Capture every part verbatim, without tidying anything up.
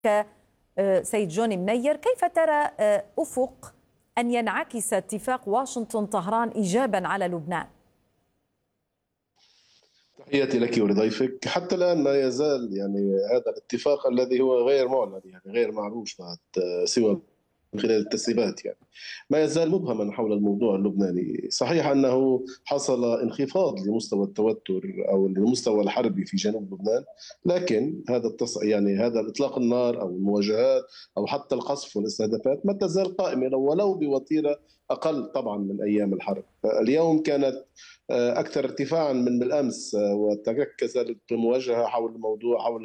سيد جوني منير، كيف ترى أفق أن ينعكس اتفاق واشنطن طهران إيجابا على لبنان؟ تحياتي لك ولضيفك. حتى الآن ما يزال يعني هذا الاتفاق الذي هو غير معلن، يعني غير معروف بعد سوى من خلال التسريبات، يعني ما يزال مبهما حول الموضوع اللبناني. صحيح أنه حصل انخفاض لمستوى التوتر أو للمستوى الحربي في جنوب لبنان، لكن هذا التص... يعني هذا الإطلاق النار أو المواجهات أو حتى القصف والاستهدافات ما تزال قائمة ولو بوتيرة أقل طبعا من أيام الحرب. اليوم كانت أكثر ارتفاعا من بالأمس، وتركزت المواجهة حول الموضوع حول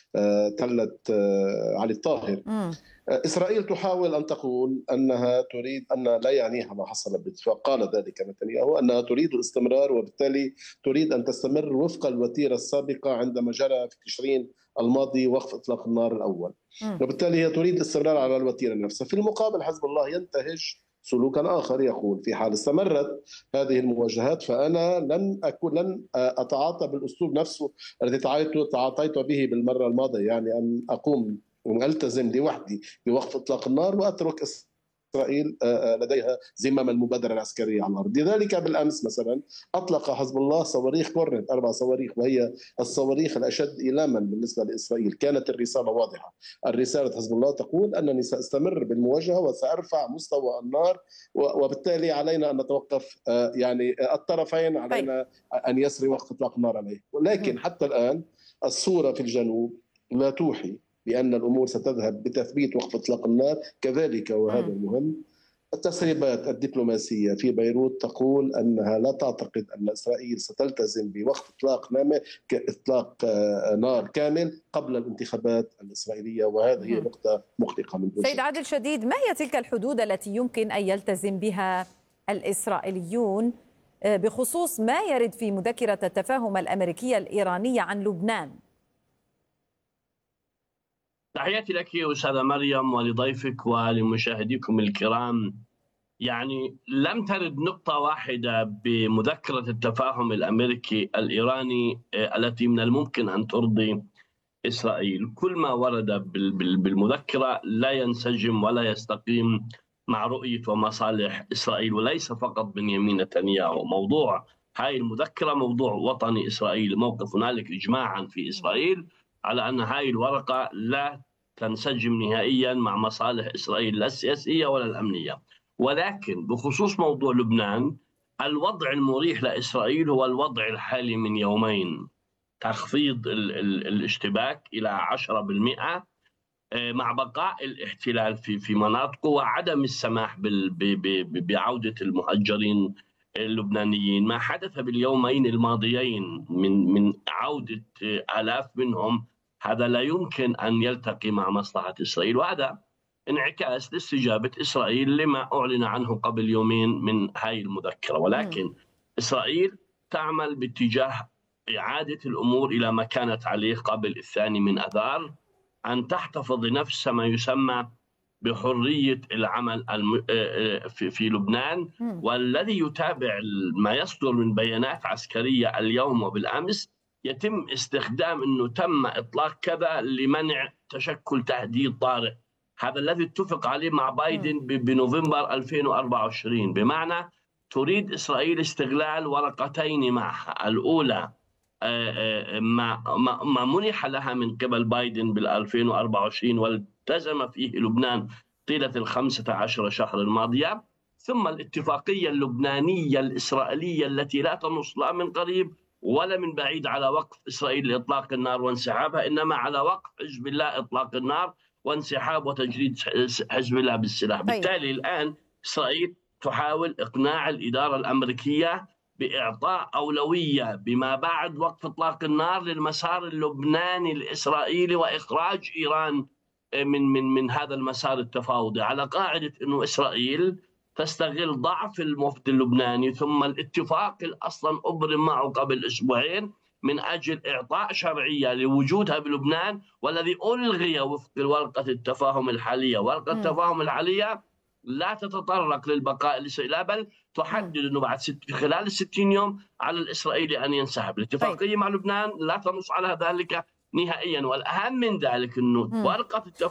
تلة علي الطاهر. م. إسرائيل تحاول أن تقول أنها تريد أن لا يعنيها ما حصل بالاتفاق، قال ذلك نتنياهو أنها تريد الاستمرار، وبالتالي تريد أن تستمر وفق الوتيرة السابقة عندما جرى في تشرين الماضي وقف إطلاق النار الأول، م. وبالتالي هي تريد الاستمرار على الوتيرة نفسها. في المقابل حزب الله ينتهج سلوكا آخر، يقول في حال استمرت هذه المواجهات فأنا لن أكون لن أتعاطى بالأسلوب نفسه الذي تعاطيت به بالمرة الماضية، يعني أن أقوم والتزم لوحدي بوقف اطلاق النار واترك اسرائيل لديها زمام المبادره العسكريه على الارض. لذلك بالامس مثلا اطلق حزب الله صواريخ كورنت، اربع صواريخ، وهي الصواريخ الاشد ايلاما بالنسبه لاسرائيل. كانت الرساله واضحه، الرساله حزب الله تقول انني ساستمر بالمواجهه وسارفع مستوى النار، وبالتالي علينا ان نتوقف، يعني الطرفين علينا ان يسري وقف اطلاق النار عليه. ولكن حتى الان الصوره في الجنوب لا توحي بأن الأمور ستذهب بتثبيت وقف إطلاق النار. كذلك وهذا المهم، التسريبات الدبلوماسية في بيروت تقول أنها لا تعتقد أن إسرائيل ستلتزم بوقف إطلاق نار إطلاق نار كامل قبل الانتخابات الإسرائيلية، وهذه هي نقطة مقلقة من سيد عادل شديد، ما هي تلك الحدود التي يمكن أن يلتزم بها الإسرائيليون بخصوص ما يرد في مذكرة التفاهم الأمريكية الإيرانية عن لبنان؟ تحياتي لك أستاذة مريم ولضيفك ولمشاهديكم الكرام. يعني لم ترد نقطة واحدة بمذكرة التفاهم الأمريكي الإيراني التي من الممكن أن ترضي إسرائيل. كل ما ورد بالمذكرة لا ينسجم ولا يستقيم مع رؤية ومصالح إسرائيل، وليس فقط بنيامين نتنياهو. موضوع هاي المذكرة موضوع وطني إسرائيلي، موقف هنالك إجماعا في إسرائيل على أن هاي الورقة لا تنسجم نهائيا مع مصالح إسرائيل لا السياسية ولا الأمنية. ولكن بخصوص موضوع لبنان، الوضع المريح لإسرائيل هو الوضع الحالي من يومين، تخفيض ال ال الاشتباك إلى عشرة بالمئة مع بقاء الاحتلال في في مناطقه، وعدم السماح بعودة المهجرين اللبنانيين. ما حدث باليومين الماضيين من من عودة آلاف منهم هذا لا يمكن أن يلتقي مع مصلحة إسرائيل، وهذا انعكاس لاستجابة إسرائيل لما أعلن عنه قبل يومين من هاي المذكرة. ولكن م. إسرائيل تعمل باتجاه إعادة الأمور إلى ما كانت عليه قبل الثاني من أذار، أن تحتفظ نفس ما يسمى بحرية العمل في لبنان. والذي يتابع ما يصدر من بيانات عسكرية اليوم وبالأمس، يتم استخدام أنه تم إطلاق كذا لمنع تشكل تهديد طارئ. هذا الذي اتفق عليه مع بايدن بنوفمبر ألفين وأربعة وعشرين، بمعنى تريد إسرائيل استغلال ورقتين معها. الأولى ما ما منح لها من قبل بايدن بالألفين وأربعة وعشرين والتزم فيه لبنان طيلة الخمسة عشر شهر الماضية، ثم الاتفاقية اللبنانية الإسرائيلية التي لا تنص لا من قريب ولا من بعيد على وقف إسرائيل لإطلاق النار وانسحابها، إنما على وقف حزب الله إطلاق النار وانسحاب وتجريد حزب الله بالسلاح. بالتالي الآن إسرائيل تحاول إقناع الإدارة الأمريكية بإعطاء أولوية بما بعد وقف إطلاق النار للمسار اللبناني الإسرائيلي وإخراج إيران من من من هذا المسار التفاوضي، على قاعدة أنه إسرائيل تستغل ضعف المفد اللبناني ثم الاتفاق الأصلا أبرم معه قبل أسبوعين من أجل إعطاء شرعية لوجودها بلبنان، والذي ألغي وفق ورقة التفاهم الحالية. ورقة التفاهم الحالية لا تتطرق للبقاء الإسرائيلي، بل تحدد أنه بعد ست خلال الستين يوم على الإسرائيلي أن ينسحب. الاتفاقية مع لبنان لا تنص على ذلك نهائيا. والأهم من ذلك أنه ورقة التفاهم